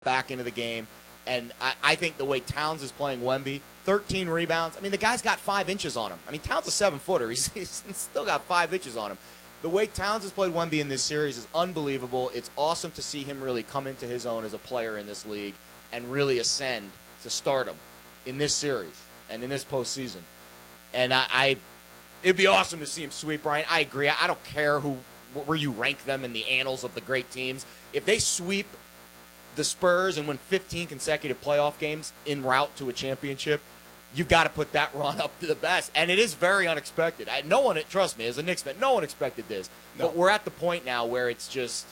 back into the game. And I think the way Towns is playing Wemby, 13 rebounds. I mean, the guy's got 5 inches on him. I mean, Towns is a 7-footer. He's still got 5 inches on him. The way Towns has played Wemby in this series is unbelievable. It's awesome to see him really come into his own as a player in this league and really ascend to stardom in this series and in this postseason. And it'd be awesome to see him sweep, Brian. I agree. I don't care where you rank them in the annals of the great teams. If they sweep the Spurs and win 15 consecutive playoff games en route to a championship, you've got to put that run up to the best. And it is very unexpected. Trust me, as a Knicks fan, no one expected this. No. But we're at the point now where it's just,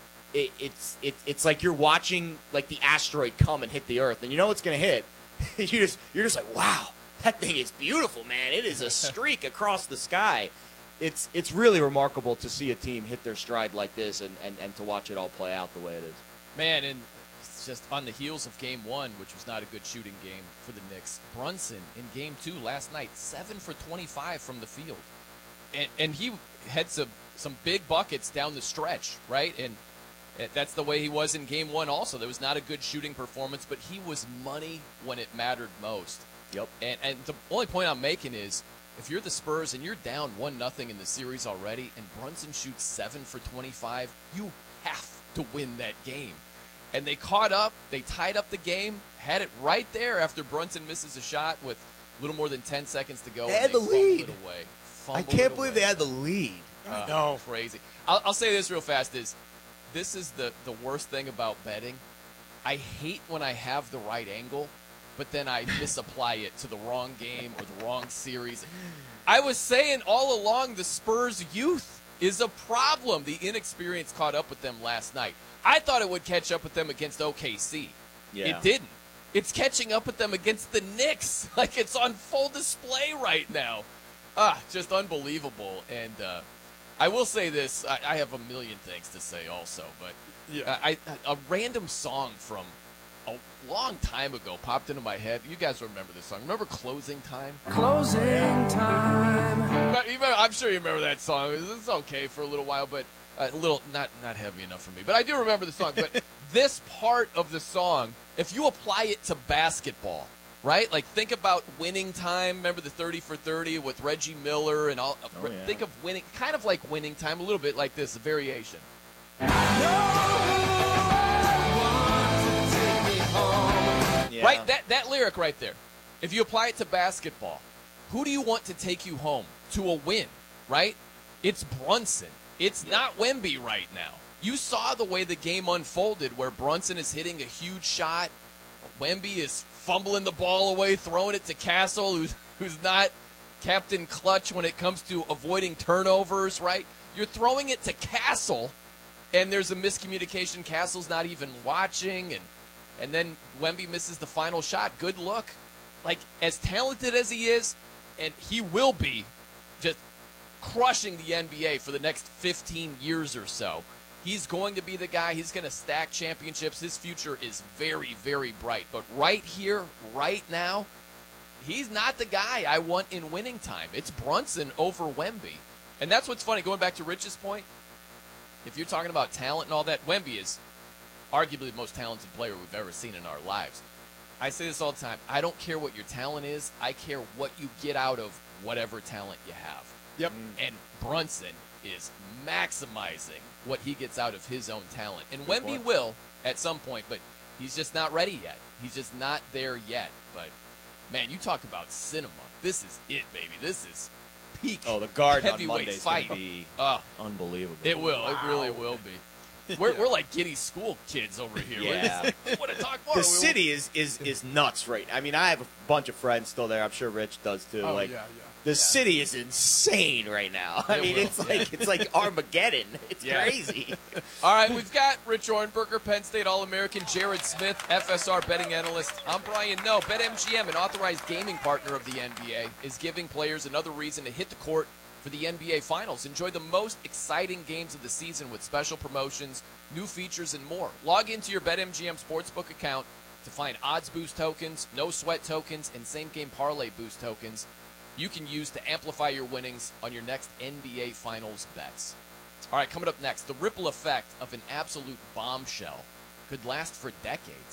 it's like you're watching like the asteroid come and hit the Earth, and you know it's going to hit. You're just like, wow, that thing is beautiful, man. It is a streak across the sky. It's really remarkable to see a team hit their stride like this and to watch it all play out the way it is. Man, and it's just on the heels of Game 1, which was not a good shooting game for the Knicks. Brunson in Game 2 last night, 7 for 25 from the field. And he had some big buckets down the stretch, right? And that's the way he was in Game 1 also. There was not a good shooting performance, but he was money when it mattered most. Yep. And the only point I'm making is, if you're the Spurs and you're down 1-0 in the series already, and Brunson shoots 7 for 25, you have to win that game. And they caught up, they tied up the game, had it right there after Brunson misses a shot with a little more than 10 seconds to go. They had the lead. I can't believe they had the lead. No, crazy. I'll say this real fast: this is the worst thing about betting. I hate when I have the right angle, but then I misapply it to the wrong game or the wrong series. I was saying all along the Spurs' youth is a problem. The inexperience caught up with them last night. I thought it would catch up with them against OKC. Yeah. It didn't. It's catching up with them against the Knicks. Like, it's on full display right now. Just unbelievable. And I will say this. I have a million things to say also, but a random song from a long time ago popped into my head. You guys remember this song. Remember Closing Time? Closing Time. I'm sure you remember that song. It's okay for a little while, but a little not heavy enough for me. But I do remember the song. But this part of the song, if you apply it to basketball, right? Like, think about Winning Time. Remember the 30 for 30 with Reggie Miller and all? Oh, yeah. Think of winning, kind of like Winning Time, a little bit like this, a variation. Yeah. Right? That lyric right there. If you apply it to basketball, who do you want to take you home to a win, right? It's Brunson. It's not Wemby right now. You saw the way the game unfolded where Brunson is hitting a huge shot. Wemby is fumbling the ball away, throwing it to Castle, who's not Captain Clutch when it comes to avoiding turnovers, right? You're throwing it to Castle, and there's a miscommunication. Castle's not even watching, and then Wemby misses the final shot. Good look. Like, as talented as he is, and he will be just crushing the NBA for the next 15 years or so, he's going to be the guy. He's going to stack championships. His future is very, very bright. But right here, right now, he's not the guy I want in Winning Time. It's Brunson over Wemby. And that's what's funny. Going back to Rich's point, if you're talking about talent and all that, Wemby is arguably the most talented player we've ever seen in our lives. I say this all the time. I don't care what your talent is. I care what you get out of whatever talent you have. Yep. And Brunson is maximizing what he gets out of his own talent. And Wemby will at some point, but he's just not ready yet. He's just not there yet. But, man, you talk about cinema. This is it, baby. This is peak the Garden on heavyweight Monday is fight. going to be unbelievable. It will. Wow. It really will be. We're like giddy school kids over here. Yeah. We want to talk more. The city is nuts right now. I mean, I have a bunch of friends still there. I'm sure Rich does too. Oh, like, yeah. The city is insane right now. I mean, it's like Armageddon. It's crazy. All right, we've got Rich Orenberger, Penn State All-American, Jared Smith, FSR betting analyst. I'm Brian Noe. BetMGM, an authorized gaming partner of the NBA, is giving players another reason to hit the court for the NBA Finals. Enjoy the most exciting games of the season with special promotions, new features, and more. Log into your BetMGM Sportsbook account to find odds boost tokens, no sweat tokens, and same-game parlay boost tokens you can use to amplify your winnings on your next NBA Finals bets. All right, coming up next, the ripple effect of an absolute bombshell could last for decades.